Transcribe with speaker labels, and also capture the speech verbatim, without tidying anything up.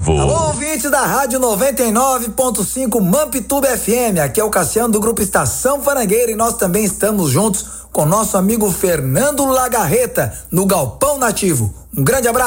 Speaker 1: Nativo.
Speaker 2: Alô, ouvintes da Rádio noventa e nove ponto cinco Mampituba F M, aqui é o Cassiano do Grupo Estação Farangueira e nós também estamos juntos com nosso amigo Fernando Lagarreta no Galpão Nativo. Um grande abraço.